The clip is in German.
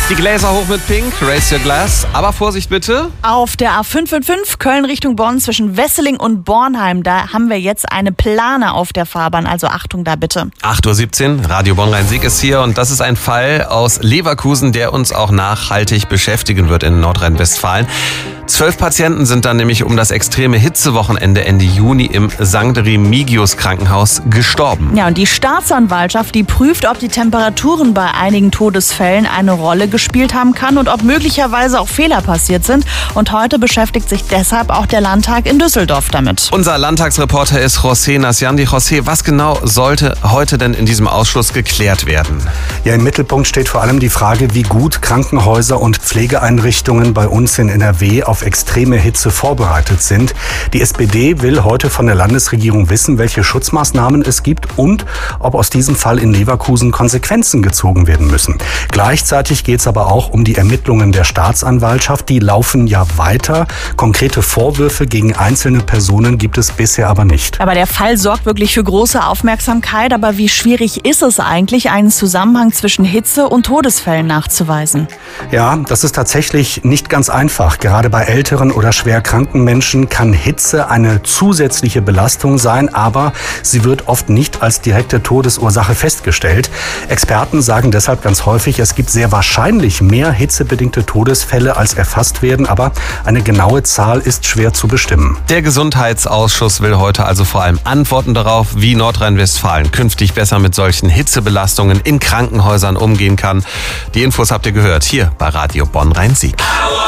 Die Gläser hoch mit Pink, Raise Your Glass. Aber Vorsicht bitte. Auf der A555 Köln Richtung Bonn zwischen Wesseling und Bornheim, da haben wir jetzt eine Plane auf der Fahrbahn, also Achtung da bitte. 8:17 Uhr, Radio Bonn-Rhein-Sieg ist hier und das ist ein Fall aus Leverkusen, der uns auch nachhaltig beschäftigen wird in Nordrhein-Westfalen. 12 Patienten sind dann nämlich um das extreme Hitzewochenende Ende Juni im St. Remigius Krankenhaus gestorben. Ja, und die Staatsanwaltschaft, die prüft, ob die Temperaturen bei einigen Todesfällen eine Rolle gespielt haben kann und ob möglicherweise auch Fehler passiert sind. Und heute beschäftigt sich deshalb auch der Landtag in Düsseldorf damit. Unser Landtagsreporter ist José Nasciandi. José, was genau sollte heute denn in diesem Ausschuss geklärt werden? Ja, im Mittelpunkt steht vor allem die Frage, wie gut Krankenhäuser und Pflegeeinrichtungen bei uns in NRW auf extreme Hitze vorbereitet sind. Die SPD will heute von der Landesregierung wissen, welche Schutzmaßnahmen es gibt und ob aus diesem Fall in Leverkusen Konsequenzen gezogen werden müssen. Gleichzeitig geht es aber auch um die Ermittlungen der Staatsanwaltschaft. Die laufen ja weiter. Konkrete Vorwürfe gegen einzelne Personen gibt es bisher aber nicht. Aber der Fall sorgt wirklich für große Aufmerksamkeit. Aber wie schwierig ist es eigentlich, einen Zusammenhang zwischen Hitze und Todesfällen nachzuweisen? Ja, das ist tatsächlich nicht ganz einfach. Gerade bei älteren oder schwer kranken Menschen kann Hitze eine zusätzliche Belastung sein, aber sie wird oft nicht als direkte Todesursache festgestellt. Experten sagen deshalb ganz häufig, es gibt sehr wahrscheinlich mehr hitzebedingte Todesfälle, als erfasst werden, aber eine genaue Zahl ist schwer zu bestimmen. Der Gesundheitsausschuss will heute also vor allem Antworten darauf, wie Nordrhein-Westfalen künftig besser mit solchen Hitzebelastungen in Krankenhäusern umgehen kann. Die Infos habt ihr gehört hier bei Radio Bonn-Rhein-Sieg.